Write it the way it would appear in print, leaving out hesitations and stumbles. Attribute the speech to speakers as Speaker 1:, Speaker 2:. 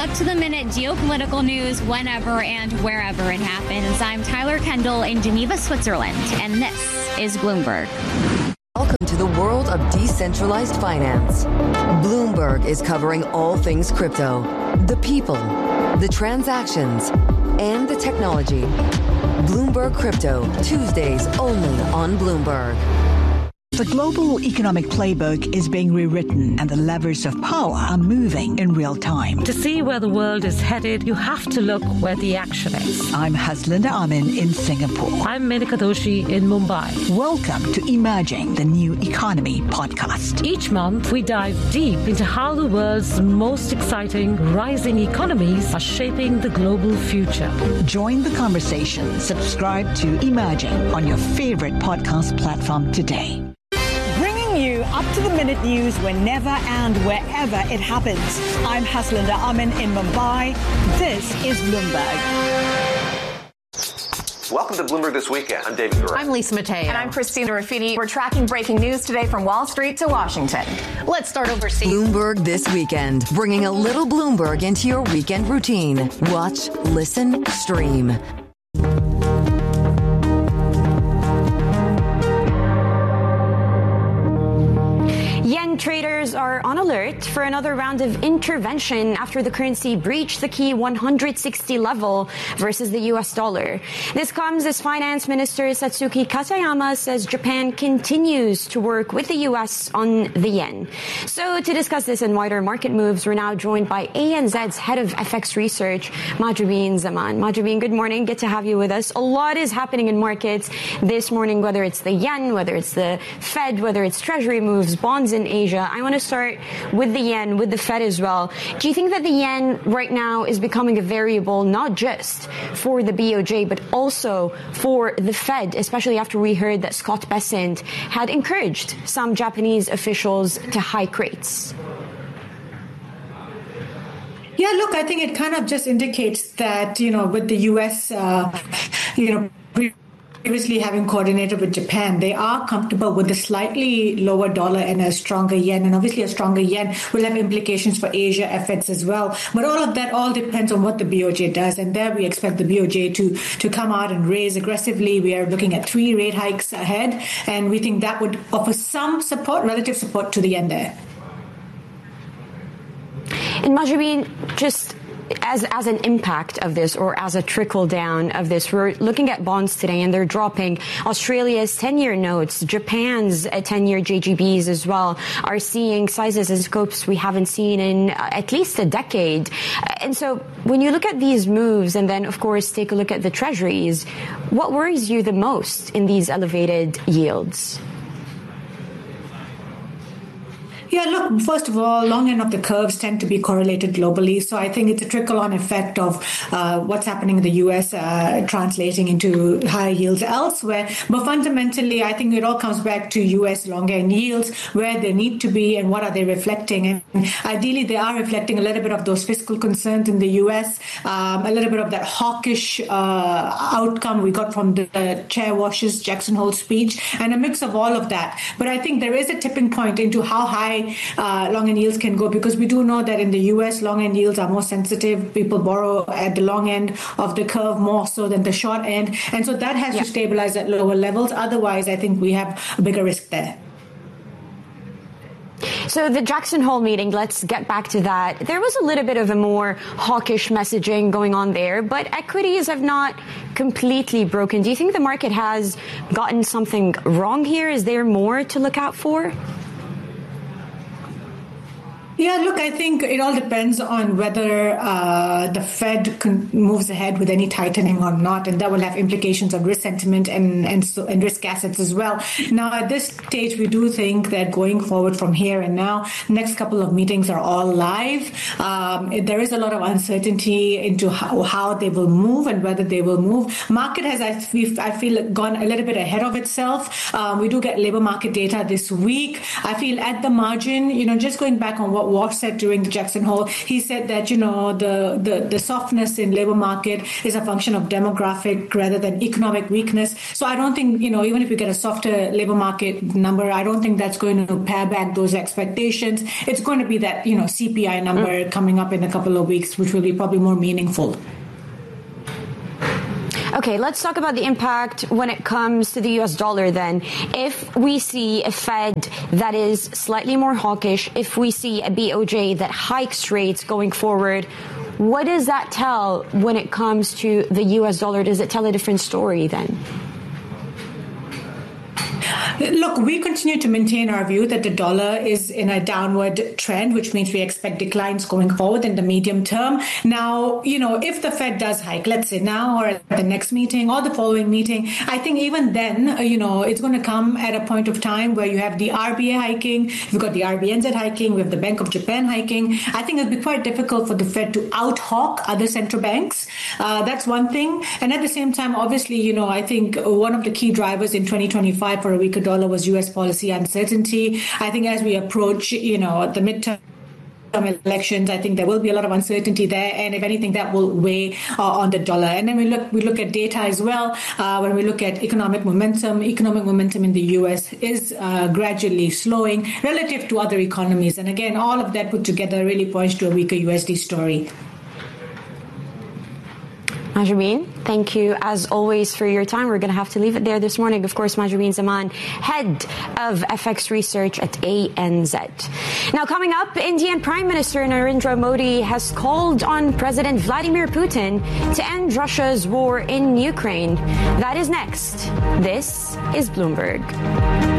Speaker 1: up-to-the-minute geopolitical news whenever and wherever it happens. I'm Tyler Kendall in Geneva, Switzerland, and this is Bloomberg.
Speaker 2: Welcome to the world of decentralized finance. Bloomberg is covering all things crypto, the people, the transactions, and the technology. Bloomberg Crypto, Tuesdays only on Bloomberg.
Speaker 3: The global economic playbook is being rewritten and the levers of power are moving in real time.
Speaker 4: To see where the world is headed, you have to look where the action is.
Speaker 3: I'm Haslinda Amin in Singapore.
Speaker 4: I'm Menika Doshi in Mumbai.
Speaker 3: Welcome to Emerging the New Economy podcast.
Speaker 4: Each month, we dive deep into how the world's most exciting rising economies are shaping the global future.
Speaker 3: Join the conversation. Subscribe to Emerging on your favorite podcast platform today.
Speaker 5: You up-to-the-minute news whenever and wherever it happens. I'm Haslinda Amin in Mumbai. This is Bloomberg.
Speaker 6: Welcome to Bloomberg This Weekend. I'm David Gura.
Speaker 7: I'm Lisa Mateo.
Speaker 8: And I'm Christina Ruffini. We're tracking breaking news today from Wall Street to Washington.
Speaker 7: Let's start overseas.
Speaker 2: Bloomberg This Weekend, bringing a little Bloomberg into your weekend routine. Watch, listen, stream.
Speaker 9: Yen traders are on alert for another round of intervention after the currency breached the key 160 level versus the U.S. dollar. This comes as Finance Minister Satsuki Katayama says Japan continues to work with the U.S. on the yen. So to discuss this and wider market moves, we're now joined by ANZ's head of FX research, Mahjabeen Zaman. Mahjabeen, good morning. Good to have you with us. A lot is happening in markets this morning, whether it's the yen, whether it's the Fed, whether it's treasury moves, bonds in Asia. I want to start with the yen, with the Fed as well. Do you think that the yen right now is becoming a variable not just for the BOJ, but also for the Fed, especially after we heard that Scott Bessent had encouraged some Japanese officials to hike rates?
Speaker 10: Yeah, look, I think it kind of just indicates that, with the U.S., previously having coordinated with Japan, they are comfortable with a slightly lower dollar and a stronger yen. And obviously a stronger yen will have implications for Asia FX as well. But all of that all depends on what the BOJ does. And there we expect the BOJ to come out and raise aggressively. We are looking at 3 rate hikes ahead. And we think that would offer some support, relative support to the yen there.
Speaker 9: And Mahjabeen, just as an impact of this or as a trickle down of this, we're looking at bonds today and they're dropping. Australia's 10-year notes, Japan's 10-year JGBs as well are seeing sizes and scopes we haven't seen in at least a decade. And so when you look at these moves and then, of course, take a look at the treasuries, what worries you the most in these elevated yields?
Speaker 10: Yeah, look, first of all, long end of the curves tend to be correlated globally. So I think it's a trickle-on effect of what's happening in the U.S. Translating into higher yields elsewhere. But fundamentally, I think it all comes back to U.S. longer end yields, where they need to be and what are they reflecting. And ideally, they are reflecting a little bit of those fiscal concerns in the U.S., a little bit of that hawkish outcome we got from the Chair Wash's Jackson Hole speech, and a mix of all of that. But I think there is a tipping point into how high long end yields can go, because we do know that in the US, long end yields are more sensitive. People borrow at the long end of the curve more so than the short end. And so that has to stabilize at lower levels. Otherwise, I think we have a bigger risk there.
Speaker 9: So the Jackson Hole meeting, let's get back to that. There was a little bit of a more hawkish messaging going on there, but equities have not completely broken. Do you think the market has gotten something wrong here? Is there more to look out for?
Speaker 10: Yeah, look, I think it all depends on whether the Fed moves ahead with any tightening or not, and that will have implications on risk sentiment and risk assets as well. Now, at this stage, we do think that going forward from here and now, next couple of meetings are all live. There is a lot of uncertainty into how they will move and whether they will move. Market has, I feel, gone a little bit ahead of itself. We do get labor market data this week. I feel at the margin, just going back on what Walsh said during the Jackson Hole. He said that, the softness in labor market is a function of demographic rather than economic weakness. So I don't think, even if we get a softer labor market number, I don't think that's going to pare back those expectations. It's going to be that, CPI number coming up in a couple of weeks, which will be probably more meaningful.
Speaker 9: Okay, let's talk about the impact when it comes to the U.S. dollar then. If we see a Fed that is slightly more hawkish, if we see a BOJ that hikes rates going forward, what does that tell when it comes to the U.S. dollar? Does it tell a different story then?
Speaker 10: Look, we continue to maintain our view that the dollar is in a downward trend, which means we expect declines going forward in the medium term. Now, if the Fed does hike, let's say now or at the next meeting or the following meeting, I think even then, it's going to come at a point of time where you have the RBA hiking, you've got the RBNZ hiking, we have the Bank of Japan hiking. I think it'll be quite difficult for the Fed to out-hawk other central banks. That's one thing. And at the same time, obviously, I think one of the key drivers in 2025 for a weaker dollar was U.S. policy uncertainty. I think as we approach, the midterm elections, I think there will be a lot of uncertainty there, and if anything, that will weigh on the dollar. And then we look at data as well. When we look at economic momentum in the U.S. is gradually slowing relative to other economies. And again, all of that put together really points to a weaker USD story.
Speaker 9: Mahjabeen, thank you as always for your time. We're going to have to leave it there this morning. Of course, Mahjabeen Zaman, head of FX research at ANZ. Now, coming up, Indian Prime Minister Narendra Modi has called on President Vladimir Putin to end Russia's war in Ukraine. That is next. This is Bloomberg.